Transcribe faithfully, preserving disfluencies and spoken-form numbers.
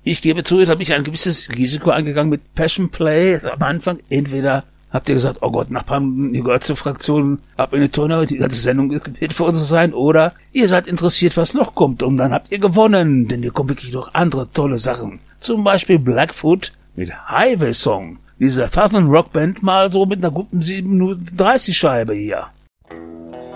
Ich gebe zu, jetzt habe ich ein gewisses Risiko eingegangen mit Passion Play. Am Anfang entweder habt ihr gesagt, oh Gott, Nachbarn, ihr gehört zur Fraktion, ab in die Tonne, die ganze Sendung ist gewählt für uns zu sein. Oder ihr seid interessiert, was noch kommt. Und dann habt ihr gewonnen, denn hier kommen wirklich noch andere tolle Sachen. Zum Beispiel Blackfoot mit Highway Song. Diese Southern Rock Band mal so mit einer guten sieben Minuten dreißig Scheibe hier.